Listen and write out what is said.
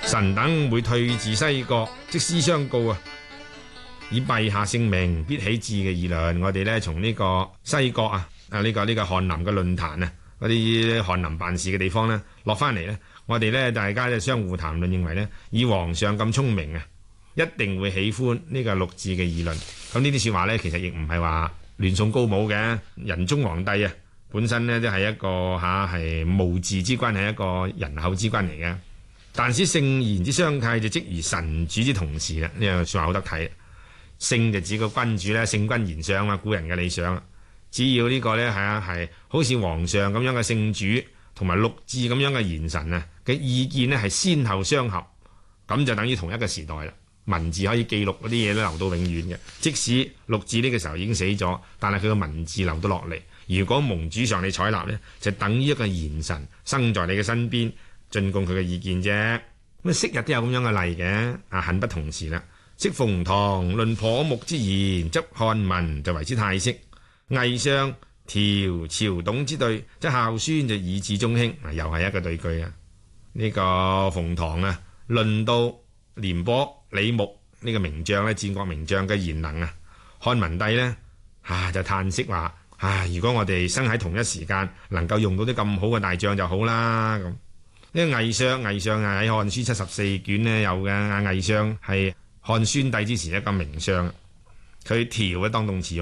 臣等會退自西國，即思相告啊，以陛下聖明必起致嘅議論。我哋呢，從呢個西國呢個漢林嘅論壇啊，嗰啲翰林辦事嘅地方呢，落翻嚟呢，我哋呢，大家呢相互談論，認為呢，以皇上咁聰明啊，一定會喜歡呢個陸贄嘅議論。咁呢啲説話呢，其實亦唔係話亂送高帽嘅。仁宗皇帝啊，本身呢，都係一個係務治之君，係一個仁厚之君嚟嘅。但使聖賢之相契，就即如臣主之同時啦。呢樣説話好得睇。聖就指個君主咧，聖君賢相啊，古人嘅理想。只要呢個呢，係好似皇上咁樣嘅聖主，同埋陸贄咁樣嘅賢臣啊嘅意見呢，係先後相合，咁就等於同一個時代啦。文字可以記錄嗰啲嘢都留到永遠嘅。即使陸贄呢個時候已經死咗，但係佢嘅文字留到落嚟。如果蒙主上你採納呢，就等於一個賢臣生在你嘅身邊，進貢佢嘅意見啫。咁昔日都有咁樣嘅例嘅。恨不同時啦。昔馮唐論頗目之言，則漢文就為之泰式。魏相調朝董之對，即孝孫就以至中興。又係一個對句啊。呢個馮唐啊，論到廉頗、李牧呢個名將咧，戰國名將嘅賢能啊，漢文帝呢，就嘆息話：如果我哋生喺同一時間，能夠用到啲咁好嘅大將就好啦。咁呢個魏相喺《漢書》74卷呢有嘅。魏相係漢宣帝之時一個名相，佢調嘅當動詞用。